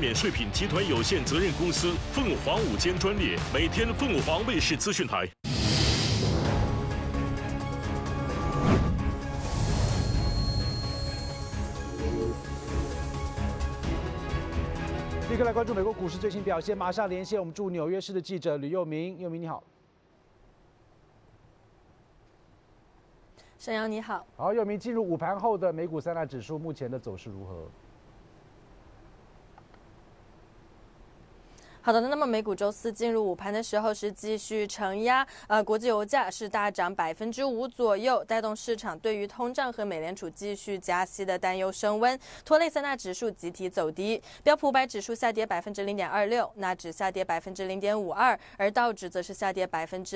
免税品集团有限责任公司凤凰午间专列，每天凤凰卫视资讯台。 立刻来关注美国股市最新表现，马上连线我们驻纽约市的记者吕佑明。佑明你好。 沈阳你好。 好，佑明，进入午盘后的美股三大指数目前的走势如何？ 好的，那么美股周四进入午盘的时候是继续承压，国际油价是大涨5%左右，带动市场对于通胀和美联储继续加息的担忧升温，拖累三大指数集体走低。标普500指数下跌0.26%，纳指下跌0.52%，而道指则是下跌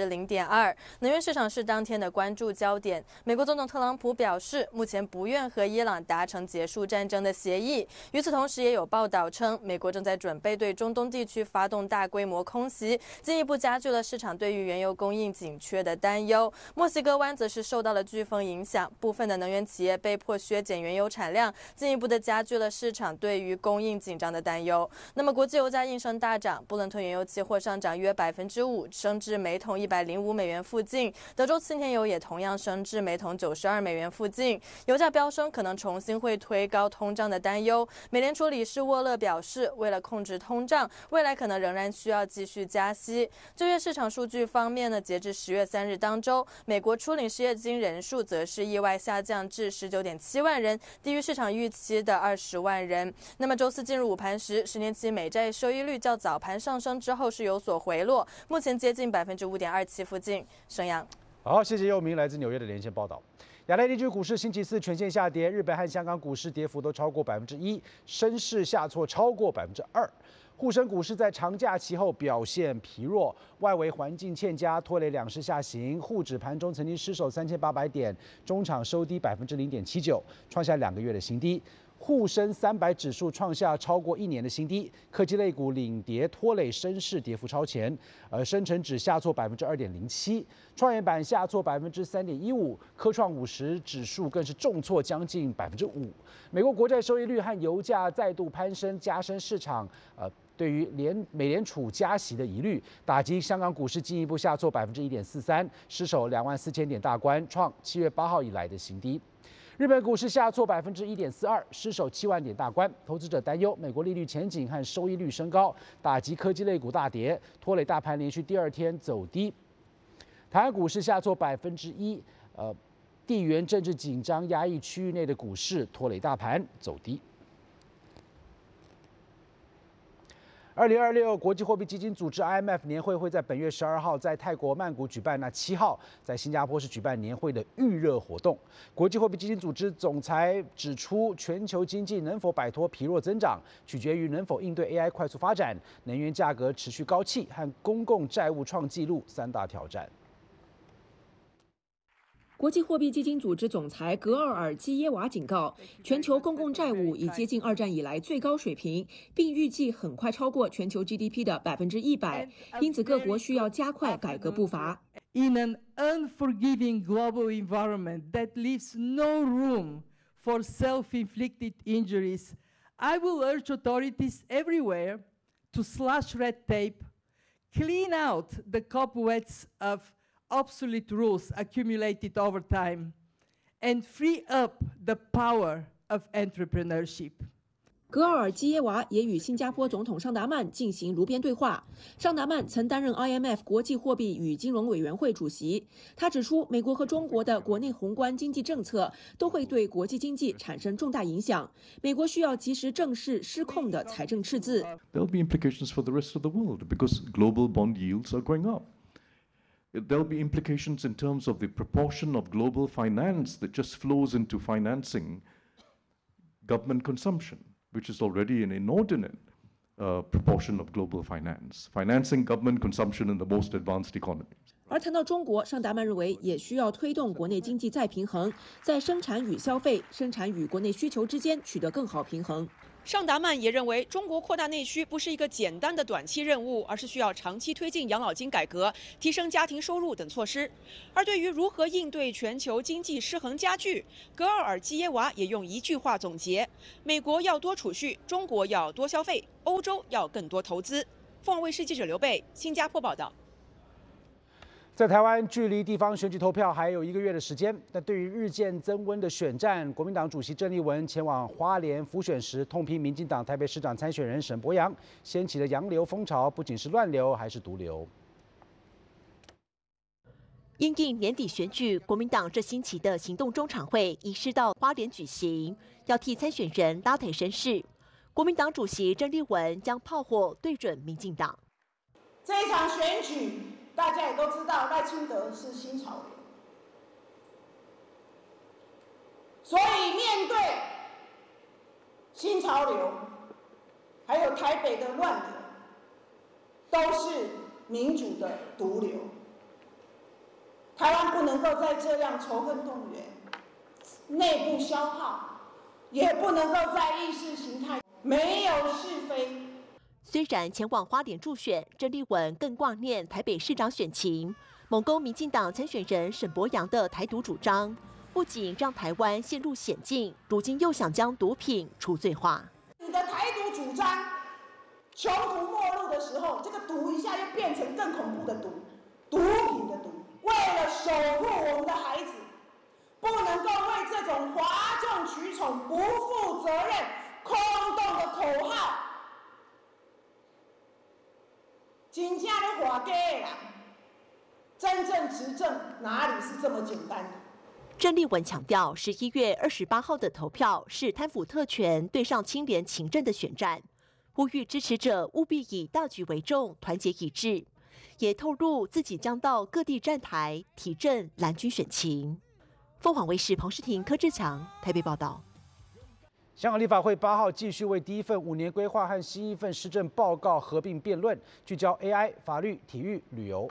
0.2%。能源市场是当天的关注焦点。美国总统特朗普表示，目前不愿和伊朗达成结束战争的协议。与此同时，也有报道称，美国正在准备对中东地区发动大规模空袭，进一步加剧了市场对于原油供应紧缺的担忧。墨西哥湾则是受到了飓风影响，部分的能源企业被迫削减原油产量，进一步的加剧了市场对于供应紧张的担忧。那么国际油价应声大涨，布伦特原油期货上涨约5%，升至每桶$105附近。德州轻田油也同样升至每桶$92附近。油价飙升可能重新会推高通胀的担忧。美联储理事沃勒表示，为了控制通胀，未来可能仍然需要继续加息。就业市场数据方面呢，截至10月3日当周，美国初领失业金人数则是意外下降至19.7万人，低于市场预期的20万人。那么周四进入午盘时，10年期美债收益率较早盘上升之后是有所回落，目前接近5.27%附近。沈阳， 好，谢谢佑明来自纽约的连线报道。亚太地区股市星期四全线下跌，日本和香港股市跌幅都超过1%，深市下挫超过2%。沪深股市在长假期后表现疲弱，外围环境欠佳，拖累两市下行。沪指盘中曾经失守3800点，中场收低0.79%，创下2个月的新低。沪深300指数创下超过1年的新低，科技类股领跌拖累深市跌幅超前，而深成指下挫2.07%，创业板下挫3.15%，科创50指数更是重挫将近5%。美国国债收益率和油价再度攀升，加深市场对于美联储加息的疑虑，打击香港股市进一步下挫1.43%，失守24000点大关，创7月8号以来的新低。日本股市下挫1.42%，失守7万点大关。投资者担忧美国利率前景和收益率升高，打击科技类股大跌，拖累大盘连续第2天走低。台湾股市下挫1%，地缘政治紧张压抑区域内的股市拖累大盘走低。2026国际货币基金组织 IMF 年会会在本月12号在泰国曼谷举办，那7号在新加坡是举办年会的预热活动。国际货币基金组织总裁指出，全球经济能否摆脱疲弱增长，取决于能否应对 AI 快速发展、能源价格持续高企和公共债务创纪录3大挑战。 国际货币基金组织总裁格奥尔基耶娃警告，全球公共债务已接近2战以来最高水平，并预计很快超过全球 GDP 的100%，因此各国需要加快改革步伐。 In an unforgiving global environment that leaves no room for self-inflicted injuries, I will urge authorities everywhere to slash red tape, clean out the cobwebs of obsolete rules accumulated over time, and free up the power of entrepreneurship. 格奥尔基耶娃也与新加坡总统尚达曼进行炉边对话。尚达曼曾担任 IMF 国际货币与金融委员会主席。他指出，美国和中国的国内宏观经济政策都会对国际经济产生重大影响。美国需要及时正视失控的财政赤字。 There'll be implications for the rest of the world because global bond yields are going up. There'll be implications in terms of the proportion of global finance that just flows into financing government consumption, which is already an inordinate proportion of global finance, financing government consumption in the most advanced economies. 而谈到中国，尚达曼认为也需要推动国内经济再平衡，在生产与消费、生产与国内需求之间取得更好平衡。 尚达曼也认为，中国扩大内需不是一个简单的短期任务，而是需要长期推进养老金改革、提升家庭收入等措施。而对于如何应对全球经济失衡加剧，格奥尔基耶娃也用一句话总结：美国要多储蓄，中国要多消费，欧洲要更多投资。凤凰卫视记者刘贝，新加坡报道。 在台湾，距离地方选举投票还有1个月的时间。但对于日渐增温的选战，国民党主席郑丽文前往花莲辅选时，痛批民进党台北市长参选人沈伯洋，掀起了洋流风潮，不仅是乱流，还是毒瘤。 因应年底选举，国民党这星期的行动中常会移师到花莲举行，要替参选人拉抬声势。国民党主席郑丽文将炮火对准民进党。 这一场选举，大家也都知道，赖清德是新潮流，所以面对新潮流，还有台北的乱流，都是民主的毒瘤。台湾不能够再这样仇恨动员、内部消耗，也不能够在意识形态没有是非。 虽然前往花莲助选，郑丽文更挂念台北市长选情，猛攻民进党参选人沈伯洋的台独主张，不仅让台湾陷入险境，如今又想将毒品除罪化。 你的台独主张穷途末路的时候，这个毒一下又变成更恐怖的毒，毒品的毒。为了守护我们的孩子，不能够为这种哗众取宠、不负责任、空洞的口号，真正咧画假的人，真正执政哪里是这么简单的？ 郑丽文强调，11月28号的投票是贪腐特权对上清廉勤政的选战，呼吁支持者务必以大局为重，团结一致。也透露自己将到各地站台提振蓝军选情。凤凰卫视彭诗婷、柯志强台北报道。 香港立法会8号继续为第一份5年规划和新一份施政报告合并辩论，聚焦 AI、法律、体育、旅游。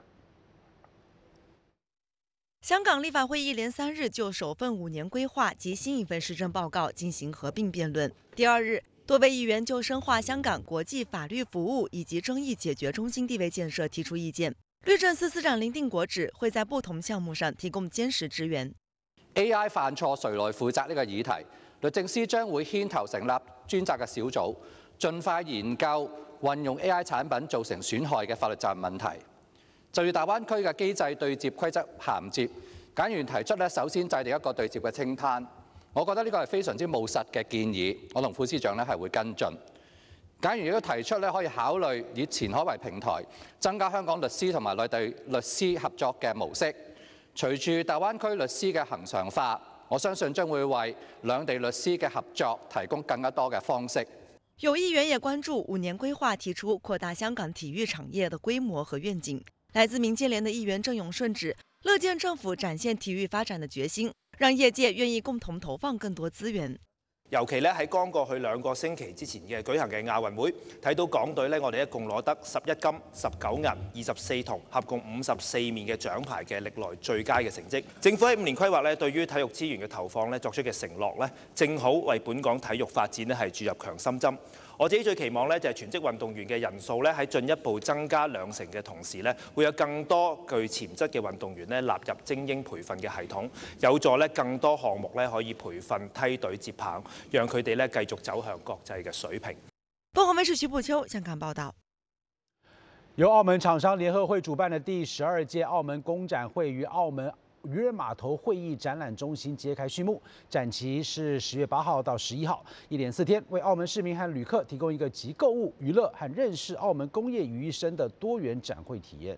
香港立法会一连3日就首份5年规划及新一份施政报告进行合并辩论。第2日，多位议员就深化香港国际法律服务以及争议解决中心地位建设提出意見。律政司司長林定國指，會在不同項目上提供堅實支援。 AI 犯錯誰來負責呢個議題，律政司將會牽頭成立專責嘅小組，盡快研究運用 AI 產品造成損害嘅法律責任問題。就住大灣區嘅機制對接規則銜接，簡員提出首先制定一個對接嘅清單。我覺得呢個係非常之務實嘅建議，我同副司長係會跟進。簡員亦都提出可以考慮以前海為平台，增加香港律師同埋內地律師合作嘅模式。隨住大灣區律師嘅恆常化，我相信將會為兩地律師嘅合作提供更加多嘅方式。 有議員也關注5年規劃提出擴大香港體育產業的規模和願景。來自民建聯的議員鄭永順指，樂見政府展現體育發展的決心，讓業界願意共同投放更多資源。 尤其喺剛過去2個星期之前嘅舉行嘅亞運會，睇到港隊我哋一共攞得11金、19銀、24銅，合共54面嘅獎牌嘅歷來最佳嘅成績。政府喺5年規劃對於體育資源嘅投放作出嘅承諾正好為本港體育發展係注入強心針。我自己最期望就係全職運動員嘅人數喺進一步增加2成嘅同時會有更多具潛質嘅運動員納入精英培訓嘅系統，有助更多項目可以培訓梯隊接棒，讓佢哋繼續走向國際嘅水平。 鳳凰衛視徐步秋香港報道。 由澳門廠商聯合會主辦的第12屆澳門工展會於澳門漁人碼頭會議展覽中心揭開序幕，展期是10月8號到11號，一連4天，為澳門市民和旅客提供一個集購物、娛樂和認識澳門工業於一身的多元展會體驗。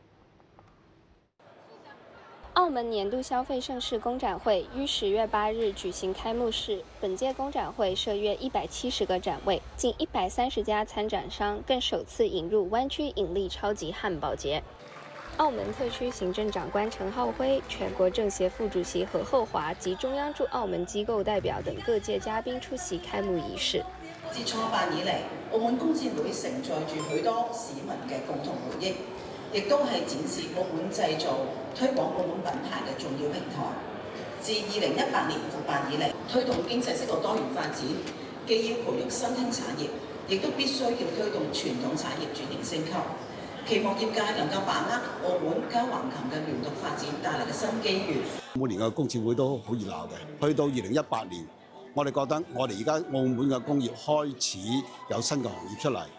澳門年度消費盛事工展會於10月8日舉行開幕式。本屆工展會設約170個展位，近130家參展商，更首次引入灣區引力超級漢堡節。澳門特區行政長官陳浩輝、全國政協副主席何厚華及中央駐澳門機構代表等各界嘉賓出席開幕儀式。 自創辦以嚟，澳門工展會承載住許多市民嘅共同回憶，亦都係展示澳門製造、推廣澳門品牌嘅重要平台。自2018年復辦以嚟，推動經濟適度多元發展， 既要培育新興產業，亦都必須要推動傳統產業轉型升級。期望業界能夠把握澳門加橫琴嘅聯動發展帶嚟嘅新機遇。 每年嘅工展會都好熱鬧嘅，去到2018年，我哋覺得我哋而家澳門嘅工業開始有新嘅行業出嚟。